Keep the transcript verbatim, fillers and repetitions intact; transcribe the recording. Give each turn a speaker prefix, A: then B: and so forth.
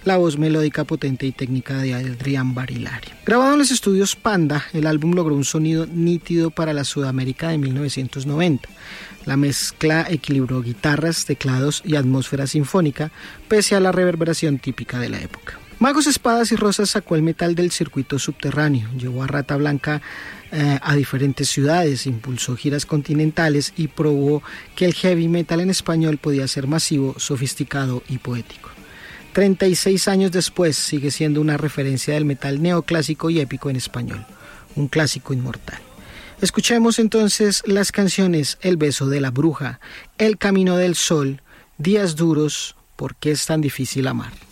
A: la voz melódica potente y técnica de Adrián Barilari. Grabado en los estudios Panda, el álbum logró un sonido nítido para la Sudamérica de mil novecientos noventa. La mezcla equilibró guitarras, teclados y atmósfera sinfónica, pese a la reverberación típica de la época. Magos, Espadas y Rosas sacó el metal del circuito subterráneo, llevó a Rata Blanca eh, a diferentes ciudades, impulsó giras continentales y probó que el heavy metal en español podía ser masivo, sofisticado y poético. treinta y seis años después sigue siendo una referencia del metal neoclásico y épico en español, un clásico inmortal. Escuchemos entonces las canciones El beso de la bruja, El camino del sol, Días duros, ¿por qué es tan difícil amar?